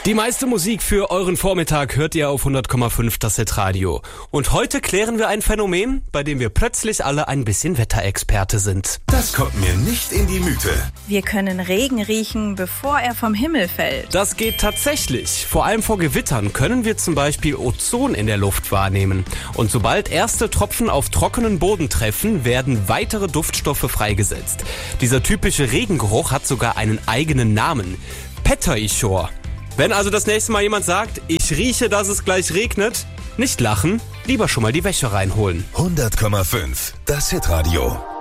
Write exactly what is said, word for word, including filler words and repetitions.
Die meiste Musik für euren Vormittag hört ihr auf hundert Komma fünf das Hitradio. Und heute klären wir ein Phänomen, bei dem wir plötzlich alle ein bisschen Wetterexperte sind. Das kommt mir nicht in die Müte. Wir können Regen riechen, bevor er vom Himmel fällt. Das geht tatsächlich. Vor allem vor Gewittern können wir zum Beispiel Ozon in der Luft wahrnehmen. Und sobald erste Tropfen auf trockenen Boden treffen, werden weitere Duftstoffe freigesetzt. Dieser typische Regengeruch hat sogar einen eigenen Namen. Pettaichor. Wenn also das nächste Mal jemand sagt, ich rieche, dass es gleich regnet, nicht lachen, lieber schon mal die Wäsche reinholen. hundert Komma fünf, das Hitradio.